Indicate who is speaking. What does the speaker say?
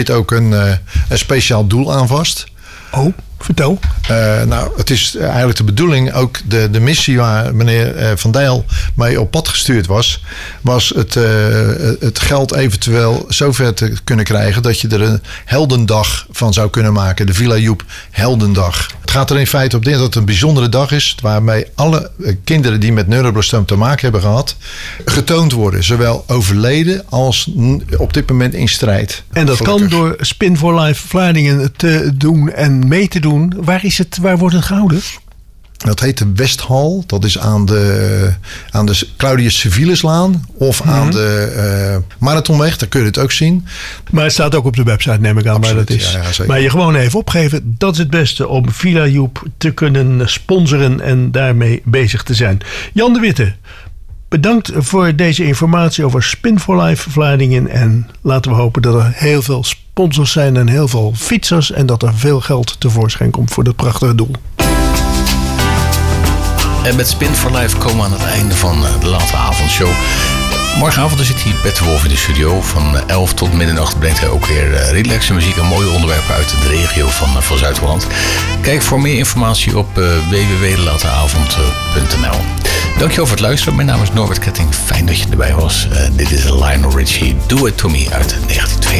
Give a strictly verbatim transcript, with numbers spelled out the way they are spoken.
Speaker 1: zit ook een, uh, een speciaal doel aan vast.
Speaker 2: Oh, vertel.
Speaker 1: Uh, nou, het is eigenlijk de bedoeling, ook de, de missie waar meneer uh, Van Dijl mee op pad gestuurd was, was het, uh, het geld eventueel zover te kunnen krijgen dat je er een heldendag van zou kunnen maken. De Villa Joep Heldendag. Het gaat er in feite op neer dat het een bijzondere dag is waarmee alle kinderen die met neuroblastoom te maken hebben gehad, getoond worden. Zowel overleden als op dit moment in strijd.
Speaker 2: En dat Gelukkig. kan door Spin for Life Vlaardingen te doen en mee te doen. Waar is het, waar wordt het gehouden?
Speaker 1: Dat heet de Westhal. Dat is aan de, aan de Claudius Civilislaan of mm-hmm. aan de uh, Marathonweg. Daar kun je het ook zien.
Speaker 2: Maar het staat ook op de website, neem ik aan. Absoluut, waar dat is. Ja, ja, maar je gewoon even opgeven. Dat is het beste om Villa Joep te kunnen sponsoren en daarmee bezig te zijn. Jan de Witte, bedankt voor deze informatie over Spin for Life Vlaardingen. En laten we hopen dat er heel veel sponsors zijn en heel veel fietsers. En dat er veel geld tevoorschijn komt voor dat prachtige doel.
Speaker 3: En met Spin for Life komen we aan het einde van de late avondshow. Morgenavond zit hier Bert de Wolf in de studio. Van elf tot middernacht brengt hij ook weer relaxe muziek en mooie onderwerpen uit de regio van, van Zuid-Holland. Kijk voor meer informatie op uh, w w w punt de lateavond punt n l. Dankjewel voor het luisteren. Mijn naam is Norbert Ketting. Fijn dat je erbij was. Uh, dit is Lionel Richie, Do It To Me uit negentien tweeënnegentig.